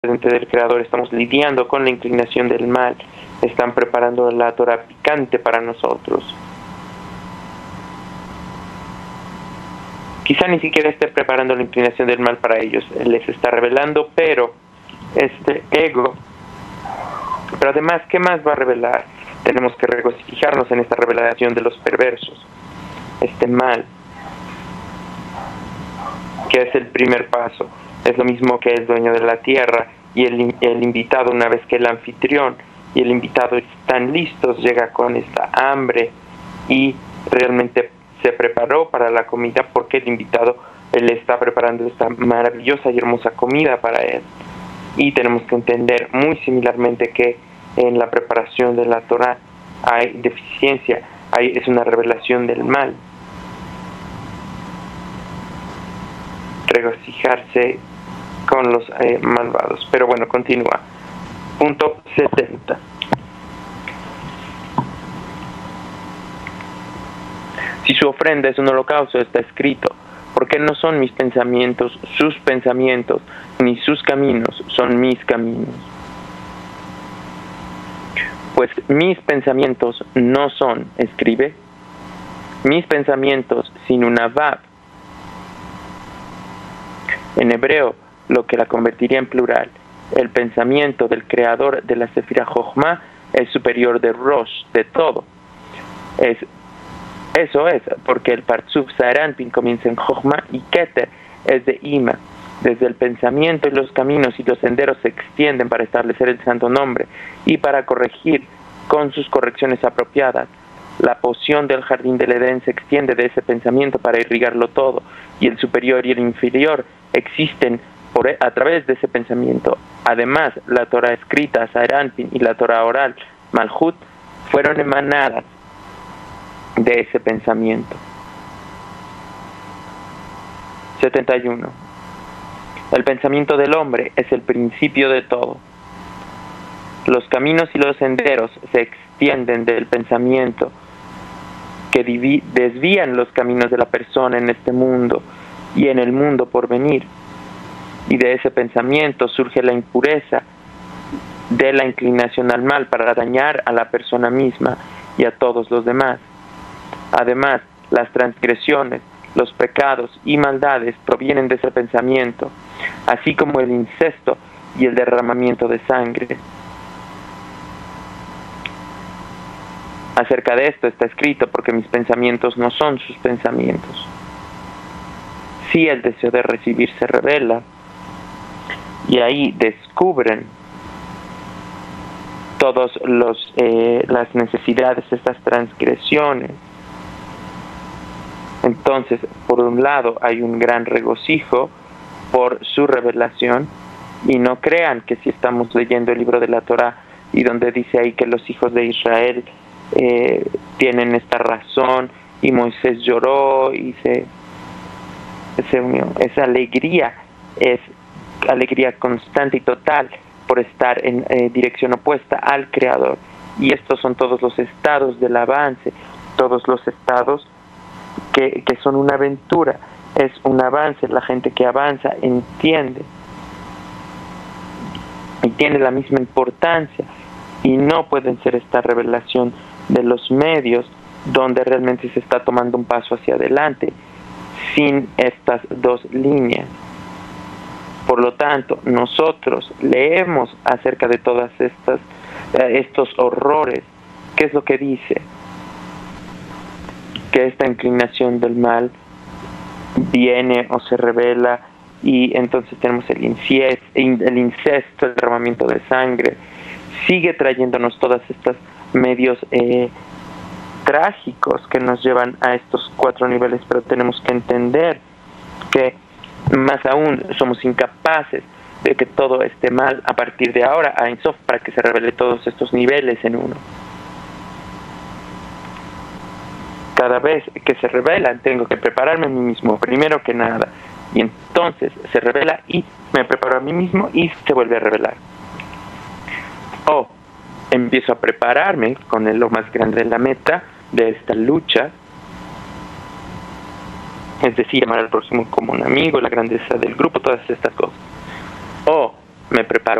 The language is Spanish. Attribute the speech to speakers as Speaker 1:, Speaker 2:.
Speaker 1: presente del Creador, estamos lidiando con la inclinación del mal, están preparando la Torah picante para nosotros. Quizá ni siquiera esté preparando la inclinación del mal para ellos, les está revelando, pero este ego. Pero además, ¿qué más va a revelar? Tenemos que regocijarnos en esta revelación de los perversos, este mal, que es el primer paso. Es lo mismo que el dueño de la tierra y el invitado, una vez que el anfitrión y el invitado están listos, llega con esta hambre y realmente se preparó para la comida porque el invitado le está preparando esta maravillosa y hermosa comida para él. Y tenemos que entender muy similarmente que en la preparación de la Torah hay deficiencia, es una revelación del mal. Regocijarse con los malvados. Pero bueno, continúa. Punto 70. Si su ofrenda es un holocausto, está escrito, porque no son mis pensamientos sus pensamientos, ni sus caminos son mis caminos. Pues mis pensamientos no son, escribe, mis pensamientos sin una vav. En hebreo, lo que la convertiría en plural, el pensamiento del creador de la Sefira Jochma es superior de Rosh, de todo. Eso es, porque el Partzuf Zaranpin comienza en Jochma y Keter es de Ima. Desde el pensamiento y los caminos y los senderos se extienden para establecer el santo nombre y para corregir con sus correcciones apropiadas. La poción del jardín del Edén se extiende de ese pensamiento para irrigarlo todo, y el superior y el inferior existen a través de ese pensamiento. Además, la Torah escrita, Zaranpin, y la Torah oral, Malhut, fueron emanadas de ese pensamiento. 71. El pensamiento del hombre es el principio de todo. Los caminos y los senderos se extienden del pensamiento que desvían los caminos de la persona en este mundo y en el mundo por venir. Y de ese pensamiento surge la impureza de la inclinación al mal para dañar a la persona misma y a todos los demás. Además, las transgresiones, los pecados y maldades provienen de ese pensamiento, así como el incesto y el derramamiento de sangre. Acerca de esto está escrito, porque mis pensamientos no son sus pensamientos. Si el deseo de recibir se revela, y ahí descubren todas las necesidades de estas transgresiones. Entonces, por un lado, hay un gran regocijo por su revelación, y no crean que si estamos leyendo el libro de la Torah y donde dice ahí que los hijos de Israel tienen esta razón y Moisés lloró y se unió, esa alegría es alegría constante y total por estar en dirección opuesta al Creador. Y estos son todos los estados del avance, todos los estados que son una aventura, es un avance. La gente que avanza entiende y tiene la misma importancia, y no pueden ser esta revelación de los medios donde realmente se está tomando un paso hacia adelante sin estas dos líneas. Por lo tanto, nosotros leemos acerca de todas estos horrores. ¿Qué es lo que dice? Que esta inclinación del mal viene o se revela, y entonces tenemos el incesto, el derramamiento de sangre. Sigue trayéndonos todas estas medios trágicos que nos llevan a estos 4 niveles, pero tenemos que entender que más aún somos incapaces de que todo esté mal a partir de ahora a Ein Sof, para que se revele todos estos niveles en uno. Cada vez que se revelan tengo que prepararme a mí mismo primero que nada, y entonces se revela y me preparo a mí mismo y se vuelve a revelar. O empiezo a prepararme con lo más grande de la meta de esta lucha, es decir, amar al próximo como un amigo, la grandeza del grupo, todas estas cosas. O me me preparo